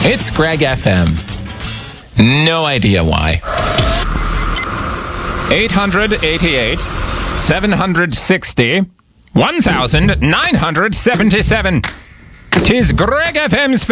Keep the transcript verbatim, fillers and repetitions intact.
It's Greg F M. No idea why. eight eighty-eight, seven sixty, nineteen seventy-seven. Tis Greg F M's